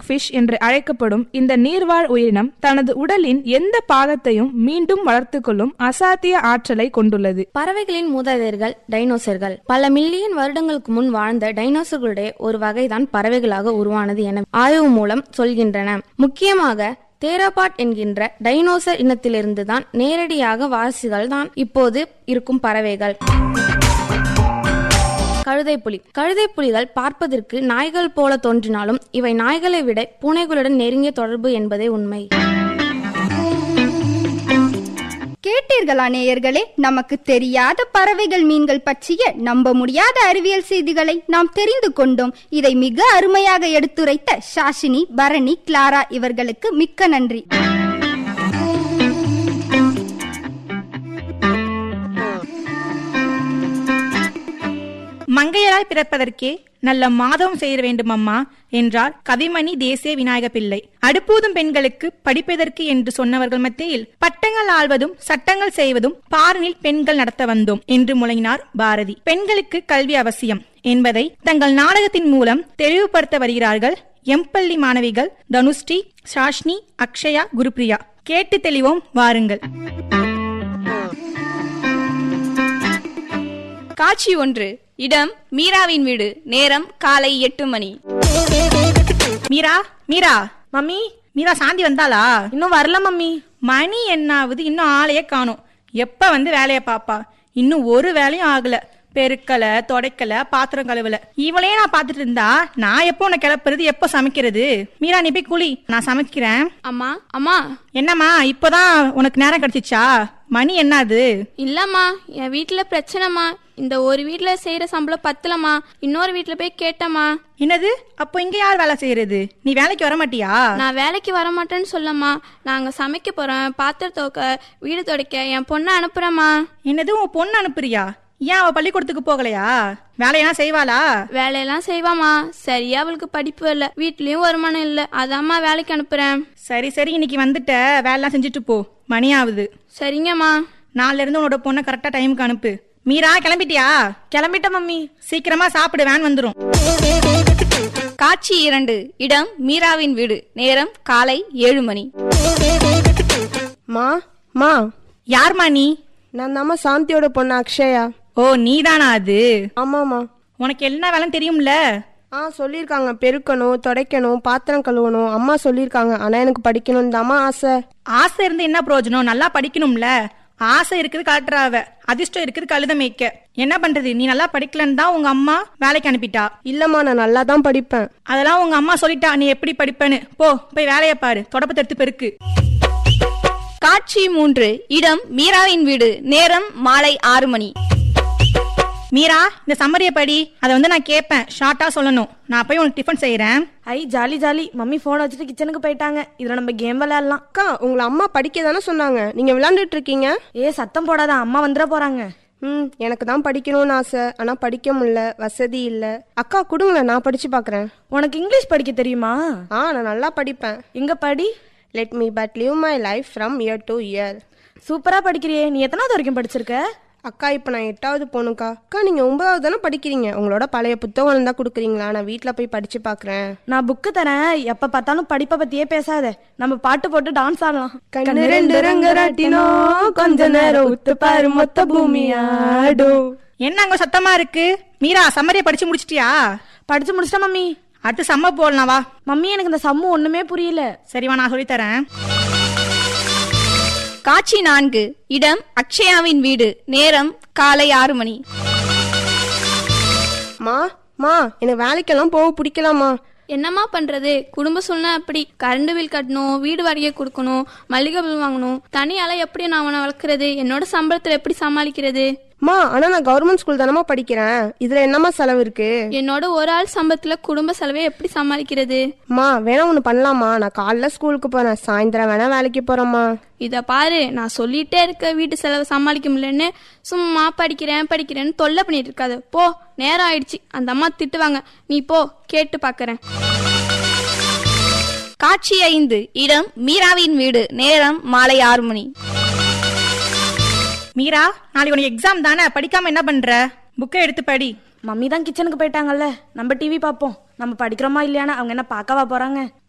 King fish என்று அழைக்கப்படும் இந்த நீர்வாழ் உயிரினம் தனது உடலின் எந்த பாகத்தையும் மீண்டும் வளர்த்து கொள்ளும் அசாத்திய ஆற்றலை கொண்டுள்ளது. பறவைகளின் மூதாதையர்கள் டைனோசர்கள். பல மில்லியன் வருடங்களுக்கு முன் வாழ்ந்த டைனோசர்களுடைய ஒரு வகைதான் பறவைகளாக உருவானது என ஆய்வு மூலம் சொல்கின்றன. முக்கியமாக தேராபாட் என்கின்ற டைனோசர் இனத்திலிருந்து தான் நேரடியாக வாரிசுகள் தான் இப்போது இருக்கும் பறவைகள். கழுதைப்புலி. கழுதைப்புலிகள் பார்ப்பதற்கு நாய்கள் போல தோன்றினாலும் இவை நாய்களை விட பூனைகளுடன் நெருங்கிய தொடர்பு என்பதே உண்மை. கேட்டீர்களா நேயர்களே? நமக்கு தெரியாத பறவைகள், மீன்கள் பற்றிய நம்ப முடியாத அறிவியல் செய்திகளை நாம் தெரிந்து கொண்டோம். இதை மிக அருமையாக எடுத்துரைத்த ஷாஷினி, பரணி, கிளாரா இவர்களுக்கு மிக்க நன்றி. மங்கையராய் பிறப்பதற்கே நல்ல மாதவம் செய்ய வேண்டும் அம்மா என்றார் கவிமணி தேசிய விநாயக பிள்ளை. அடுப்பூதும் பெண்களுக்கு படிப்பதற்கு என்று சொன்னவர்கள் மத்தியில் பட்டங்கள் ஆள்வதும் சட்டங்கள் செய்வதும் பாரனில் பெண்கள் நடத்த வந்தோம் என்று முழங்கினார் பாரதி. பெண்களுக்கு கல்வி அவசியம் என்பதை தங்கள் நாடகத்தின் மூலம் தெளிவுபடுத்த வருகிறார்கள் எம்பள்ளி மாணவிகள் தனுஸ்ரீ, ஷாஷ்னி, அக்ஷயா, குருப்ரியா. கேட்டு தெளிவோம் வாருங்கள். காட்சி 1. இடம் மீராவின் வீடு. நேரம் காலை 8 மணி. மீரா, மீரா. மம்மி, மீரா சாந்தி வந்தாளா? இன்னும் வரல மம்மி. மணி என்னாவது? இன்னும் ஆளையே காணோம். எப்ப வந்து வேலைய பாப்பா? இன்னும் ஒரு வேலையும் ஆகல. பெருக்கல, தொடைக்கல, பாத்திரம் கழுவல. இவளையே நான் பாத்துட்டு இருந்தா நான் எப்போ உன்னை கிளப்புறது, எப்போ சமைக்கிறது? மீரா நீ போய் குளி, நான் சமைக்கிறேன். அம்மா, அம்மா. என்னம்மா இப்பதான் உனக்கு நேரம் கிடைச்சிச்சா? மணி என்னது? இல்லம்மா, என் வீட்டுல பிரச்சனைமா. இந்த ஒரு வீட்டுல செய்யற சம்பளம் பத்தலமா. இன்னொரு வீட்டுல போய் கேட்டமா. என்னது? அப்போ இங்க யார் வேலை செய்யறது? நீ வேலைக்கு வர மாட்டியா? நான் வேலைக்கு வர மாட்டேன்னு சொல்லம்மா. நாங்க சமைக்க போறேன், பாத்திரம் துவைக்க, வீடு துடைக்க என் பொண்ணை அனுப்புறேம்மா. என்னது, உன் பொண்ணு அனுப்புறியா? ஏன் அவ பள்ளிக்கூடத்துக்கு போகலையா? வேலையெல்லாம் செய்வாளா? வேலையெல்லாம் செய்வாமா. சரியா அவளுக்கு படிப்பு இல்ல, வீட்லயும் வருமானம் இல்ல, அதாம்மா வேலைக்கு அனுப்புறேன். சரி சரி, இன்னைக்கு வந்துட்ட, வேலைலாம் செஞ்சுட்டு போ, மணி ஆகுது. சரிங்கம்மா. நாளைல இருந்து உன்னோட பொண்ணை கரெக்டா டைமுக்கு அனுப்பு. மீரா கிளம்பிட்டியா? கிளம்பிட்ட மம்மி. சீக்கிரமா சாப்பிடு, வேன் வந்துரும். காட்சி 2. இடம் மீராவின் வீடு. நேரம் காலை 7 மணி. மா. யார்மா நீ? நான் தாமா சாந்தியோட பொண்ணு அக்ஷயா. ஓ நீதானா அது? ஆமாமா. உனக்கு என்ன வேலை தெரியும்ல? சொல்லிருக்காங்க, பெருக்கணும், துடைக்கணும், பாத்திரம் கழுவணும். அம்மா சொல்லிருக்காங்க. ஆனா எனக்கு படிக்கணும் தாமா ஆசை. ஆசை இருந்து என்ன பிரயோஜனம்? நல்லா படிக்கணும்ல. ஆசை இருக்குது கலட்டுறாவ, அதிர்ஷ்டம் இருக்குது கழுத மேய்க்க. என்ன பண்றது? நீ நல்லா படிக்கலன்னு தான் உங்க அம்மா வேலைக்கு அனுப்பிட்டா. இல்லம்மா, நான் நல்லா தான் படிப்பேன். அதெல்லாம் உங்க அம்மா சொல்லிட்டா, நீ எப்படி படிப்பேன்னு. போய் வேலையை பாரு, தொடப்பத்தை எடுத்து பெருக்கு. காட்சி 3. இடம் மீராவின் வீடு. நேரம் மாலை 6 மணி. மீரா, இந்த சம்மரிய படி. அதை நான் கேட்பேன், ஷார்ட்டா சொல்லணும். நான் போய் உனக்கு டிஃபன் செய்யறேன். ஐ ஜாலி ஜாலி. மம்மி போன் வச்சுட்டு கிச்சனுக்கு போயிட்டாங்க. இதுல நம்ம கேம் விளையாடலாம். அக்கா, உங்களை அம்மா படிக்க தானே சொன்னாங்க, நீங்க விளையாண்டுட்டு இருக்கீங்க. சத்தம் போடாத, அம்மா வந்துட போறாங்க. எனக்கு தான் படிக்கணும்னு ஆசை, ஆனா படிக்க முடியல, வசதி இல்ல. அக்கா கொடுங்களேன், நான் படிச்சு பாக்குறேன். உனக்கு இங்கிலீஷ் படிக்க தெரியுமா? நான் நல்லா படிப்பேன். எங்க படி. Let me but live my life from year to year. சூப்பரா படிக்கிறியே. நீ எத்தனாவது வரைக்கும் படிச்சிருக்க? அக்கா, இப்ப நான் 8வது போகணும்க்கா. அக்கா, நீங்க 9வது தானே படிக்கிறீங்க. உங்களோட பழைய புத்தகம் இருந்தா கொடுக்குறீங்களா? நான் வீட்டுல போய் படிச்சு பாக்குறேன். நான் புக்கு தரேன், எப்ப பார்த்தாலும் படிப்பை பத்தியே பேசாத. நம்ம பாட்டு போட்டு டான்ஸ் ஆடலாம். கண்ணு ரெண்டு ரங்கராட்டினோ, கொஞ்ச நேரம் உத்து பாரு, மொத்த பூமி ஆடும். என்ன அங்க சத்தமா இருக்கு? மீரா, சம்மரிய படிச்சு முடிச்சிட்டியா? படிச்சு முடிச்சிட்டா மம்மி. அடுத்து சம்ம போடலாம் வா. மம்மி, எனக்கு இந்த சம்மு ஒண்ணுமே புரியல. சரிவா, நான் சொல்லித்தரேன். காட்சி 4. இடம் அக்ஷயாவின் வீடு. நேரம் காலை 6 மணி. மா, எனக்கு வேலைக்கெல்லாம் போக பிடிக்கலாமா? என்னம்மா பண்றது? குடும்ப சூழ்நிலை அப்படி. கரண்ட் பில் கட்டணும், வீடு வாடகை கொடுக்கணும், மளிகை பில் வாங்கணும். தனியால எப்படி நான் அவனை வளர்க்கறது? என்னோட சம்பளத்துல எப்படி சமாளிக்கிறது? ஆனா நான் கவர்மெண்ட் ஸ்கூல் தானமா படிக்கிறேன். இதுல என்னமா செலவு இருக்கு? என்னோட ஒரு ஆள் சம்பளத்துல குடும்ப செலவை எப்படி சமாளிக்கிறது? வேணா ஒண்ணு பண்ணலாமா? நான் காலைல ஸ்கூலுக்கு போறேன், சாயந்தரம் வேணா வேலைக்கு போறேம்மா. இத பாரு, நான் சொல்லிட்டே இருக்க வீட்டு செலவை சமாளிக்க முடியலன்னு சும்மா படிக்கிறேன்னு தொல்லை பண்ணிட்டு இருக்காது. போ, நேரம் ஆயிடுச்சு. அந்த அம்மா திட்டுவாங்க. நீ போ, கேட்டு பாக்குறேன். காட்சி 5. இடம் மீராவின் வீடு. நேரம் மாலை 6 மணி. மீரா, நாளைக்கு உனக்கு எக்ஸாம் தானே, படிக்காம என்ன பண்ற? புக்கை எடுத்து படி. மம்மி தான் கிச்சனுக்கு போயிட்டாங்கல்ல, நம்ம டிவி பாப்போம். நம்ம படிக்கிறோமா இல்லையானா அவங்க என்ன பார்க்கவா போறாங்க?